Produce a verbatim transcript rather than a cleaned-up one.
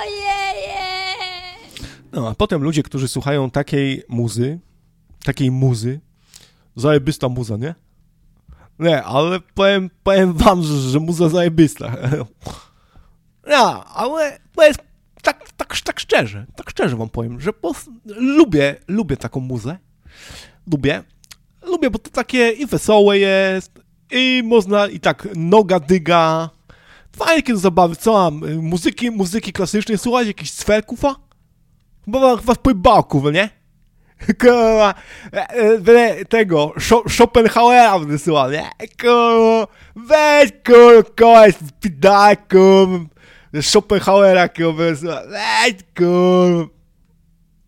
No, a potem ludzie, którzy słuchają takiej muzy, takiej muzy, zajebysta muza, nie? Nie, ale powiem, powiem wam, że, że muza zajebysta. Ja, ale to jest tak, tak, tak szczerze, tak szczerze wam powiem, że po, lubię, lubię taką muzę. Lubię. Lubię, bo to takie i wesołe jest, i można, i tak noga dyga. Fajnie kiedy zabawy, co mam? Muzyki, muzyki klasycznej, słuchać jakichś sferków, a? Chyba was pojebałków, nie? Kurwa, tego, Schopenhauera wysyła, nie? Kurwa, weź kurwa, koleś z pidaką, Schopenhauera kurwa wysyła, weź kurwa,